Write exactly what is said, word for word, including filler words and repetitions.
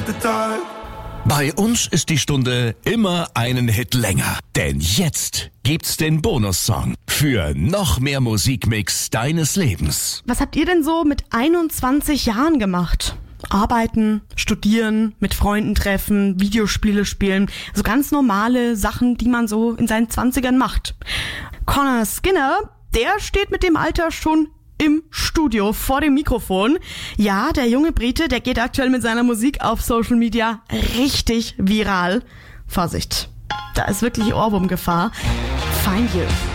ganze Tag. Bei uns ist die Stunde immer einen Hit länger. Denn jetzt gibt's den Bonussong für noch mehr Musikmix deines Lebens. Was habt ihr denn so mit einundzwanzig Jahren gemacht? Arbeiten, studieren, mit Freunden treffen, Videospiele spielen. So ganz normale Sachen, die man so in seinen Zwanzigern macht. Connor Skinner, der steht mit dem Alter schon im Studio vor dem Mikrofon. Ja, der junge Brite, der geht aktuell mit seiner Musik auf Social Media richtig viral. Vorsicht, da ist wirklich Ohrwurmgefahr. Find You.